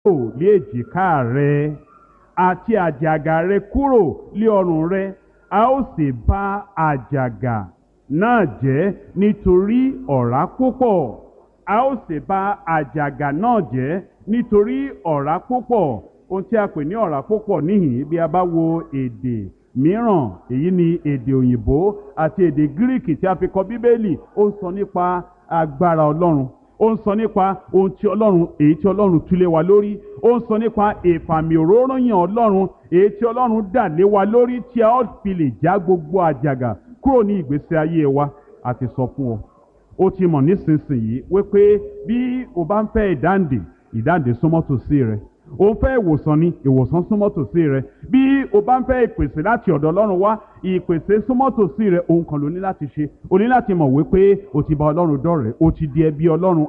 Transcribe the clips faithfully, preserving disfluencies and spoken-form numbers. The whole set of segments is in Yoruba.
kúrò lé èjìká rẹ àti àjàgà rẹ kúrò lé ọrùn rẹ, a ó sì bà àjàgà náà jẹ́ nítorí ọ̀rá púpọ̀. a ó sì bà àjàgà náà jẹ́ nítorí ọ̀rá púpọ̀. Ohun tí a pè ní ọ̀rá púpọ̀ níhìn bí a bá wo èdè mìíràn, èyí ni èdè òyìnbó àti èdè gíríkì tí a fi kọ bíbélì, ó ń sọ nípa agbára ọlọ́run, ó ń sọ nípa ohun tí ọlọ́run èyí tí ọlọ́run tú lé wa lórí, ó ń sọ nípa ìfàmì òróróyàn ọlọ́run èyí tí ọlọ́run dà lé wa lórí tí a ó fi lè já gbogbo àjàgà kúrò ní ìgbésí ayé wa. A ti sọ fún ọ, ó ti mọ̀ nísinsìnyí wípé bí o bá ń fẹ́ ìdáǹdè, ìdáǹdè súnmọ́ tòsí rẹ. O ń fẹ́ ìwòsàn ni, ìwòsàn súnmọ́ tòsí rẹ. Bí o bá ń fẹ́ ìpèsè láti ọ̀dọ̀ Ọlọ́run wá, ìpèsè súnmọ́ tòsí rẹ. Ohun kan ló ní láti ṣe, o ní láti mọ̀ wípé o ti bá Ọlọ́run dọ̀rẹ́, o ti di ẹbí Ọlọ́run,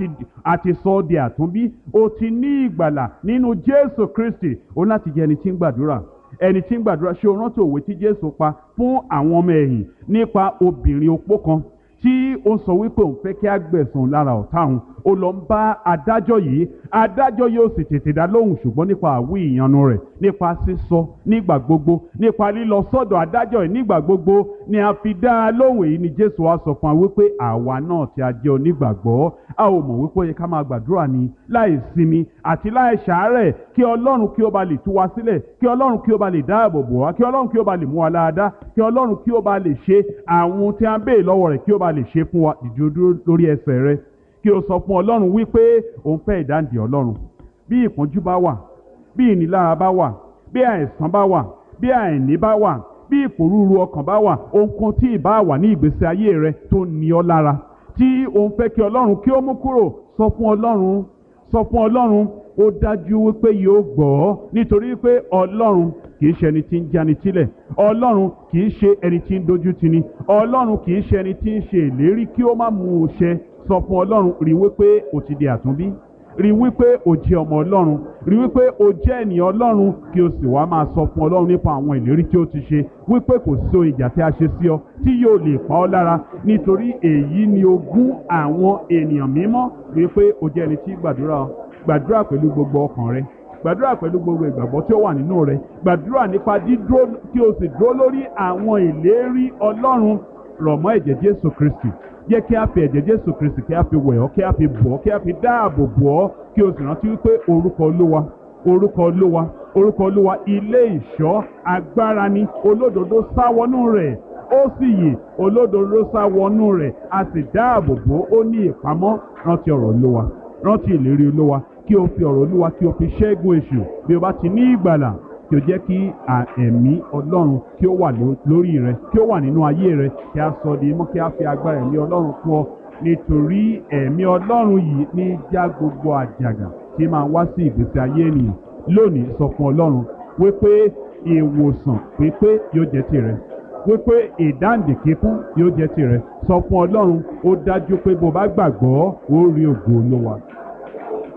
a ti sọ ọ́ di àtúnbí, o ti ní ìgbàlà nínú Jésù Kristi. O ní láti jẹ́ ẹni tí ń gbàdúrà, ẹni tí ń gbàdúrà. Ṣé o rántí òwe tí Jésù pa fún àwọn ọmọ ẹ̀yìn nípa obìnrin opó kan tí ó sọ wípé òun fẹ́ kí á gbẹ̀san lára ọ̀tá òun? Ó lọ ń bá adájọ́ yìí, adájọ́ yóò sì tètè dá lóhùn, ṣùgbọ́n nípa àwí ìyanu rẹ̀, nípa sísọ nígbà gbogbo, nípa lílọ sọ́dọ̀ adájọ́ yìí nígbà gbogbo ni a fi dá a lóhùn. Èyí ni Jésù wá sọ fún wa wípé àwa náà tí a jẹ́ onígbàgbọ́, a ò mọ̀ wípé ó yẹ ká máa gbàdúrà ní láì sinmi àti láì ṣàárẹ̀, kí Ọlọ́run kí ó ba lè tú wa sílẹ̀, kí Ọlọ́run kí ó ba lè dáàbò bò wá, kí Ọlọ́run kí ó ba lè mú wa láradá, kí Ọlọ́run kí ó ba lè ṣe àwọn tí a ń béè lọ́wọ́ rẹ̀ kí ó ba lè ṣe fún wa. Dìde dúró lórí ẹsẹ̀ rẹ kí o sọ fún Ọlọ́run wípé òun fẹ́ ìdáǹdè Ọlọ́run. Bí ìpọ́njú bá wà, bí ìnilára bá wà, bí àìsàn bá wà, bí àìní bá wà, bí ìpòrúurú ọkàn bá wà, ohunkóhun tí ìbá wà ní ìgbésí ayé rẹ tó ní ọ lára, tí òun fẹ́ kí Ọlọ́run kí ó mú kúrò, sọ fún Ọlọ́run, sọ fún Ọlọ́run. Ó dájú wípé yóò gbọ́, nítorí pé Ọlọ́run kìí ṣe ẹni tí ń jáni sílẹ̀, Ọlọ́run kìí ṣe ẹni tí ń dojú tini, Ọlọ́run kìí ṣe ẹni tí ń ṣe ìlérí kí ó má mú un ṣẹ. Sọ fún Ọlọ́run, rí wípé o ti di àtúnbí, rí wípé o jẹ́ ọmọ Ọlọ́run, rí wípé o jẹ́ ènìyàn Ọlọ́run, kí o sì wá máa sọ fún Ọlọ́run nípa àwọn ìlérí tí ó ti ṣe, wípé kò sí ohun ìjà tí a ṣe sí ọ tí yóò lè pa ọ́ lára, nítorí èyí ni ogún àwọn ènìyàn mímọ́. Wípé o jẹ́ ẹni tí gbàdúrà, gbàdúrà pẹ̀lú gbogbo ọkàn rẹ, gbàdúrà pẹ̀lú gbogbo ìgbàgbọ́ tí ó wà nínú rẹ, gbàdúrà nípa dídúró kí o sì dúró lórí àwọn ìlérí Ọlọ́run. Rọ̀ mọ́ ẹ̀jẹ̀ Jésù Kristi, jẹ́ kí a fi ẹ̀jẹ̀ Jésù Kristi kí a fi wẹ̀ ọ́, kí a fi bọ̀ ọ́, kí a fi dáàbò bò ọ́, kí o sì rántí wípé orúkọ Olúwa, orúkọ Olúwa, orúkọ Olúwa ilé ìṣọ́ agbára ni, olódodo sá wọnú rẹ̀ ó sì yè, olódodo sá wọnú rẹ̀ a sì dáàbò bò ó ní ìpamọ́. Rántí ọ̀rọ̀ Olúwa, rántí ìlérí Olúwa, kí o fi ọ̀rọ̀ Olúwa kí o fi ṣẹ́gun èṣù. Bí o bá ti ní ìgbàlà, kí o jẹ́ kí ẹ̀mí Ọlọ́run kí ó wà lórí rẹ, kí ó wà nínú ayé rẹ, kí a sọ di mọ́, kí a fi agbára ẹ̀mí Ọlọ́run fún ọ, nítorí ẹ̀mí Ọlọ́run yìí ní já gbogbo àjàgà tí máa wá sí ìgbésí ayé ènìyàn. Lónìí sọ fún Ọlọ́run wípé ìwòsàn pípé yóò jẹ́ tìrẹ, wípé ìdáǹdè kíkún yóò jẹ́ tìrẹ. Sọ fún Ọlọ́run, ó dájú pé bó bá gbàgbọ́ ó rí ògo Olúwa.